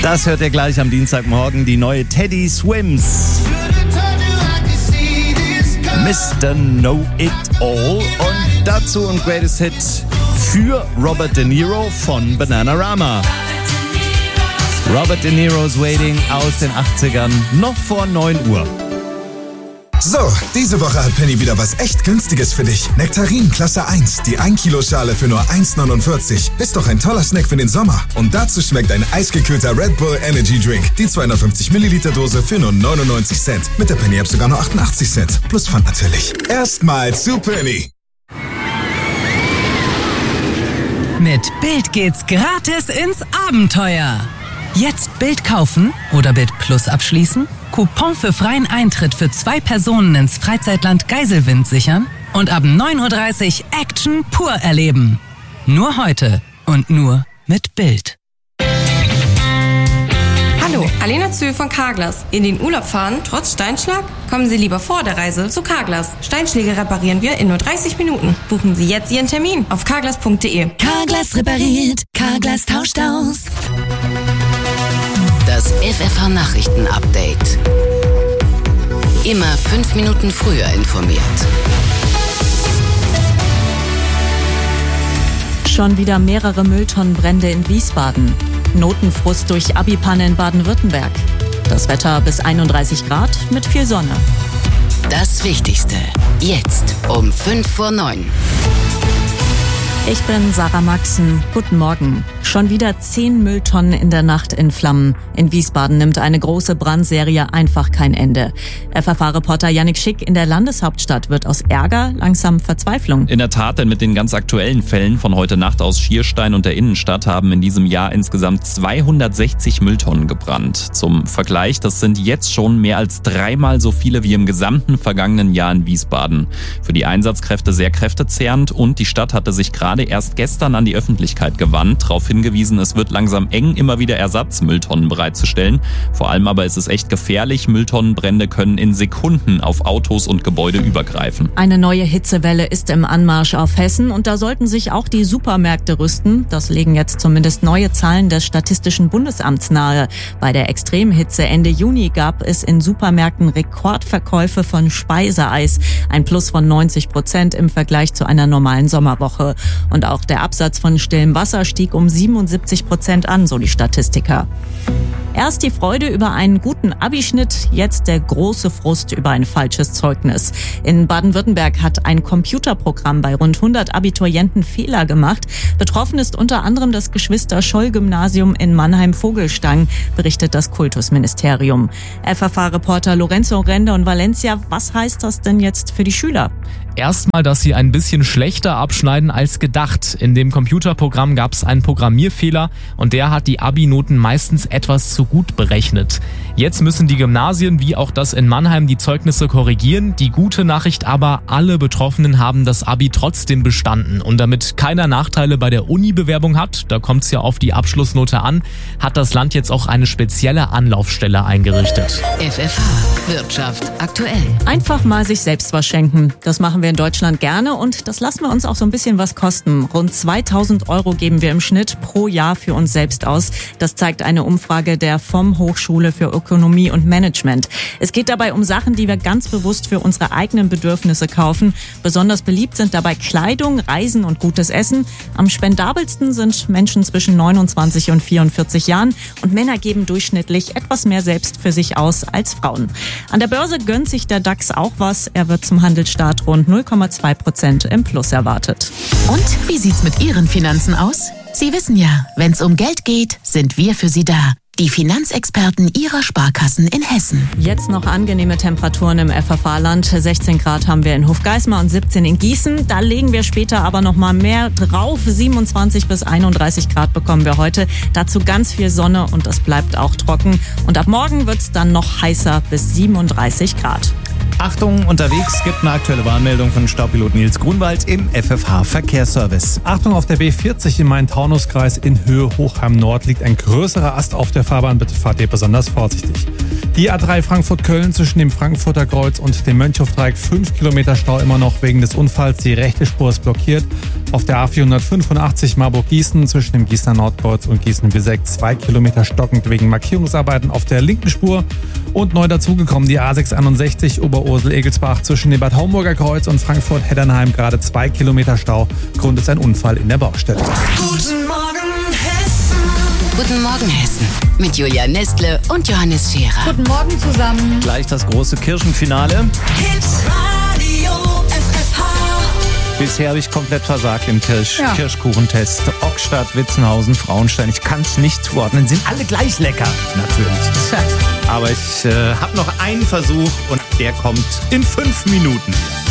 Das hört ihr gleich am Dienstagmorgen, die neue Teddy Swims. Mr. Know-It-All und dazu ein Greatest Hit für Robert De Niro von Bananarama. Robert De Niro's Waiting aus den 80ern, noch vor 9 Uhr. So, diese Woche hat Penny wieder was echt Günstiges für dich. Nektarin Klasse 1, die 1 Kilo Schale für nur 1,49. Ist doch ein toller Snack für den Sommer. Und dazu schmeckt ein eisgekühlter Red Bull Energy Drink. Die 250 Milliliter Dose für nur 99 Cent. Mit der Penny App sogar nur 88 Cent. Plus Pfand natürlich. Erstmal zu Penny. Mit Bild geht's gratis ins Abenteuer. Jetzt Bild kaufen oder Bild Plus abschließen, Coupon für freien Eintritt für 2 Personen ins Freizeitland Geiselwind sichern und ab 9.30 Uhr Action pur erleben. Nur heute und nur mit Bild. Hallo, Alena Zöhl von Carglass. In den Urlaub fahren, trotz Steinschlag? Kommen Sie lieber vor der Reise zu Carglass. Steinschläge reparieren wir in nur 30 Minuten. Buchen Sie jetzt Ihren Termin auf carglass.de. Carglass repariert, Carglass tauscht aus. Das FFH-Nachrichten-Update. Immer 5 Minuten früher informiert. Schon wieder mehrere Mülltonnenbrände in Wiesbaden. Notenfrust durch Abi-Panne in Baden-Württemberg. Das Wetter bis 31 Grad mit viel Sonne. Das Wichtigste. Jetzt um 8:55. Ich bin Sarah Maxen. Guten Morgen. Schon wieder 10 Mülltonnen in der Nacht in Flammen. In Wiesbaden nimmt eine große Brandserie einfach kein Ende. FFH-Reporter Yannick Schick: In der Landeshauptstadt wird aus Ärger langsam Verzweiflung. In der Tat, denn mit den ganz aktuellen Fällen von heute Nacht aus Schierstein und der Innenstadt haben in diesem Jahr insgesamt 260 Mülltonnen gebrannt. Zum Vergleich, das sind jetzt schon mehr als 3-mal so viele wie im gesamten vergangenen Jahr in Wiesbaden. Für die Einsatzkräfte sehr kräftezehrend und die Stadt hatte sich gerade erst gestern an die Öffentlichkeit gewandt, darauf hingewiesen, es wird langsam eng, immer wieder Ersatzmülltonnen bereitzustellen. Vor allem aber ist es echt gefährlich, Mülltonnenbrände können in Sekunden auf Autos und Gebäude übergreifen. Eine neue Hitzewelle ist im Anmarsch auf Hessen und da sollten sich auch die Supermärkte rüsten. Das legen jetzt zumindest neue Zahlen des Statistischen Bundesamts nahe. Bei der Extremhitze Ende Juni gab es in Supermärkten Rekordverkäufe von Speiseeis, ein Plus von 90% im Vergleich zu einer normalen Sommerwoche. Und auch der Absatz von stillem Wasser stieg um 77% an, so die Statistiker. Erst die Freude über einen guten Abischnitt, jetzt der große Frust über ein falsches Zeugnis. In Baden-Württemberg hat ein Computerprogramm bei rund 100 Abiturienten Fehler gemacht. Betroffen ist unter anderem das Geschwister-Scholl-Gymnasium in Mannheim-Vogelstang, berichtet das Kultusministerium. FFH-Reporter Lorenzo Rende und Valencia: Was heißt das denn jetzt für die Schüler? Erstmal, dass sie ein bisschen schlechter abschneiden als gedacht. In dem Computerprogramm gab es einen Programmierfehler und der hat die Abi-Noten meistens etwas zu gut berechnet. Jetzt müssen die Gymnasien wie auch das in Mannheim die Zeugnisse korrigieren. Die gute Nachricht aber: Alle Betroffenen haben das Abi trotzdem bestanden. Und damit keiner Nachteile bei der Uni-Bewerbung hat, da kommt es ja auf die Abschlussnote an, hat das Land jetzt auch eine spezielle Anlaufstelle eingerichtet. FFH Wirtschaft aktuell. Einfach mal sich selbst was schenken. Das machen wir in Deutschland gerne und das lassen wir uns auch so ein bisschen was kosten. Rund 2.000 € geben wir im Schnitt pro Jahr für uns selbst aus. Das zeigt eine Umfrage der FOM Hochschule für Ökonomie und Management. Es geht dabei um Sachen, die wir ganz bewusst für unsere eigenen Bedürfnisse kaufen. Besonders beliebt sind dabei Kleidung, Reisen und gutes Essen. Am spendabelsten sind Menschen zwischen 29 und 44 Jahren und Männer geben durchschnittlich etwas mehr selbst für sich aus als Frauen. An der Börse gönnt sich der DAX auch was. Er wird zum Handelsstart rund 0,2% im Plus erwartet. Und wie sieht's mit Ihren Finanzen aus? Sie wissen ja, wenn's um Geld geht, sind wir für Sie da. Die Finanzexperten Ihrer Sparkassen in Hessen. Jetzt noch angenehme Temperaturen im FFH-Land. 16 Grad haben wir in Hofgeismar und 17 in Gießen. Da legen wir später aber noch mal mehr drauf. 27 bis 31 Grad bekommen wir heute. Dazu ganz viel Sonne und es bleibt auch trocken. Und ab morgen wird's dann noch heißer bis 37 Grad. Achtung, unterwegs gibt eine aktuelle Warnmeldung von Staupilot Nils Grunwald im FFH Verkehrsservice. Achtung, auf der B40 im Main-Taunus-Kreis in Höhe Hochheim Nord liegt ein größerer Ast auf der Fahrbahn. Bitte fahrt ihr besonders vorsichtig. Die A3 Frankfurt-Köln zwischen dem Frankfurter Kreuz und dem Mönchhofdreieck 5 Kilometer Stau immer noch wegen des Unfalls. Die rechte Spur ist blockiert. Auf der A485 Marburg-Gießen zwischen dem Gießener Nordkreuz und Gießen-Wieseck 2 Kilometer stockend wegen Markierungsarbeiten auf der linken Spur. Und neu dazugekommen die A661 Oberursel-Egelsbach zwischen dem Bad Homburger Kreuz und Frankfurt-Heddernheim gerade 2 Kilometer Stau. Grund ist ein Unfall in der Baustelle. Guten Morgen, Hessen. Guten Morgen, Hessen. Mit Julia Nestle und Johannes Scherer. Guten Morgen zusammen. Gleich das große Kirchenfinale. Hitradio FFH. Bisher habe ich komplett versagt im Kirschkuchentest. Ockstadt, Witzenhausen, Frauenstein. Ich kann es nicht zuordnen. Sind alle gleich lecker, natürlich. Aber ich habe noch einen Versuch und der kommt in 5 Minuten.